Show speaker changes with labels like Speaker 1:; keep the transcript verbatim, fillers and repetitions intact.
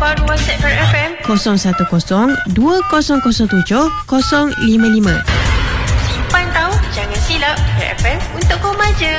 Speaker 1: baru WhatsApp F M
Speaker 2: kosong satu kosong dua kosong kosong tujuh kosong lima lima.
Speaker 1: Simpan tahu, jangan silap. F M untuk kau maja.